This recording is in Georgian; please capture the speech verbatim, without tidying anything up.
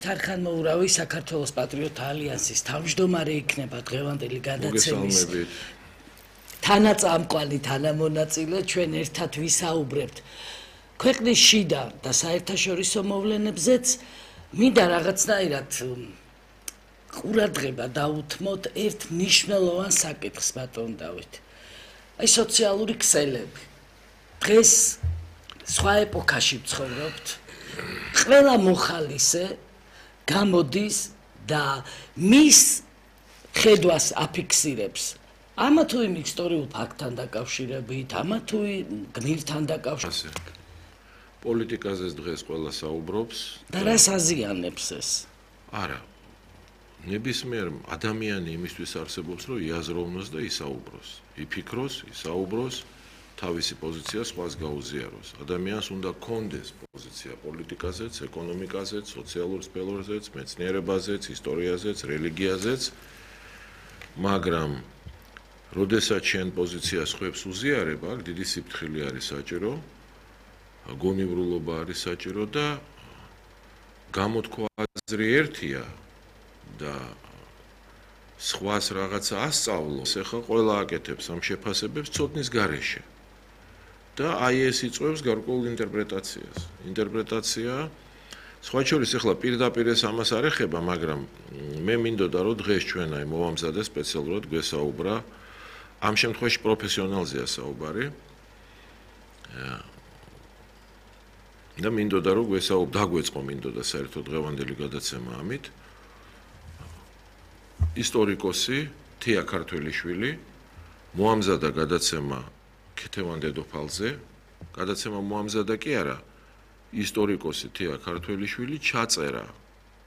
თარხანმოურავი საქართველოს პატრიოტთა ალიანსის თავმჯდომარე იქნება დღევანდელი გადაცემის თანაწამყვანი თანამონაწილე. ჩვენ ერთად ვისაუბრებთ ქვეყნის შიდა და საერთაშორისო მოვლენებზეც. მინდა რაღაცნაირად ყურადღება დაუთმოთ ერთ მნიშვნელოვან საკითხს, ბატონ დავით. აი სოციალური ქსელები. დღეს სხვა ეპოქაში ვცხოვრობთ. ყველა მოხალისე გამოდის და მის ხედვას აფიქსირებს ამა თუ იმ ისტორიულ ფაქტთან დაკავშირებით, ამა თუ გმირთან დაკავშირებით. პოლიტიკაზე დღეს ყველა საუბრობს და რას აზიანებს ეს? არა. ნებისმიერ ადამიანი იმისთვის არსებობს, რომ იაზროვნოს და ისაუბროს. იფიქროს, ისაუბროს, თავისი პოზიცია სხვას გაუზიაროს. ადამიანს უნდა კონდეს პოზიცია პოლიტიკაზეც, ეკონომიკაზეც, სოციალურ სფეროზეც, მეცნიერებაზეც, ისტორიაზეც, რელიგიაზეც, მაგრამ როდესაც შენ პოზიციას ხვებს უზიარებ, აქ დიდი სიფრთხილე არის საჭირო, გონივრულობა არის საჭირო და გამოთქვა აზრი ერთია და სხვას რაღაცა ასწავლოს. ეხლა ყველა აკეთებს ამ შეფასებებს ცოდნის გარეშე. და აი ეს იწვევს გარკვეულ ინტერპრეტაციას. ინტერპრეტაცია სხვა შორის ეხლა პირდაპირ ეს ამას არ ეხება, მაგრამ მე მინდოდა რომ დღეს ჩვენ აი მოვამზადე სპეციალურად გვესაუბრა ამ შემთხვევაში პროფესიონალზეა საუბარი. და მინდოდა რომ გვესაუბრა, დაგვეწყო მინდოდა საერთოდ დღევანდელი გადაცემა ამით. ისტორიკოსი თია ქართველიშვილი მოამზადა გადაცემა ქეთევან დედოფალზე. გადაცემა მოამზადა კი არა, ისტორიკოსი თია ქართველიშვილი ჩაწერა